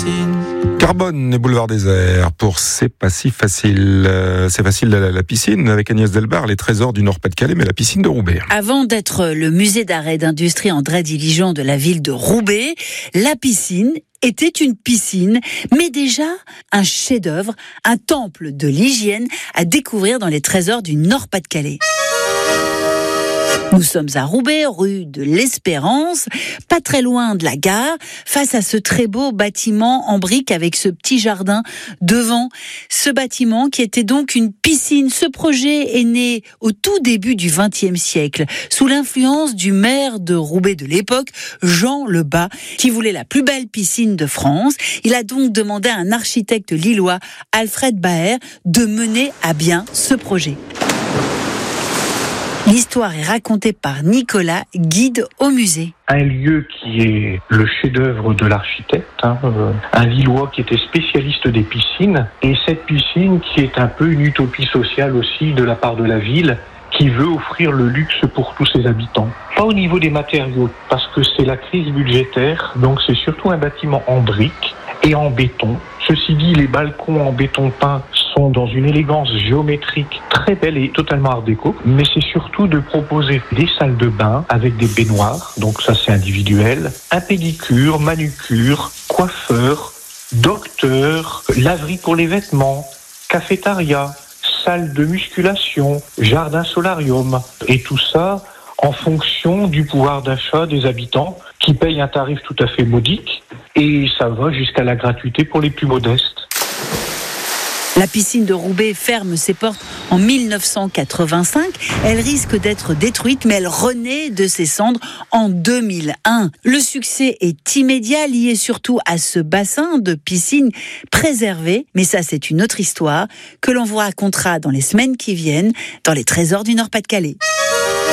piscine. Carbone et boulevard désert pour C'est pas si facile. C'est facile la piscine avec Agnès Delbar, les trésors du Nord-Pas-de-Calais, mais la piscine de Roubaix. Avant d'être le musée d'art et d'industrie André Diligent de la ville de Roubaix, la piscine était une piscine, mais déjà un chef-d'œuvre, un temple de l'hygiène à découvrir dans les trésors du Nord-Pas-de-Calais. Nous sommes à Roubaix, rue de l'Espérance, pas très loin de la gare, face à ce très beau bâtiment en briques avec ce petit jardin devant. Ce bâtiment qui était donc une piscine. Ce projet est né au tout début du XXe siècle, sous l'influence du maire de Roubaix de l'époque, Jean Lebas, qui voulait la plus belle piscine de France. Il a donc demandé à un architecte lillois, Alfred Baer, de mener à bien ce projet. L'histoire est racontée par Nicolas, guide au musée. Un lieu qui est le chef-d'œuvre de l'architecte, un Lillois qui était spécialiste des piscines, et cette piscine qui est un peu une utopie sociale aussi de la part de la ville, qui veut offrir le luxe pour tous ses habitants. Pas au niveau des matériaux, parce que c'est la crise budgétaire, donc c'est surtout un bâtiment en briques et en béton. Ceci dit, les balcons en béton peint sont dans une élégance géométrique très belle et totalement art déco, mais c'est surtout de proposer des salles de bain avec des baignoires, donc ça c'est individuel, un pédicure, manucure, coiffeur, docteur, laverie pour les vêtements, cafétéria, salle de musculation, jardin solarium, et tout ça en fonction du pouvoir d'achat des habitants qui payent un tarif tout à fait modique, et ça va jusqu'à la gratuité pour les plus modestes. La piscine de Roubaix ferme ses portes en 1985. Elle risque d'être détruite, mais elle renaît de ses cendres en 2001. Le succès est immédiat, lié surtout à ce bassin de piscine préservé. Mais ça, c'est une autre histoire que l'on vous racontera dans les semaines qui viennent dans les trésors du Nord-Pas-de-Calais.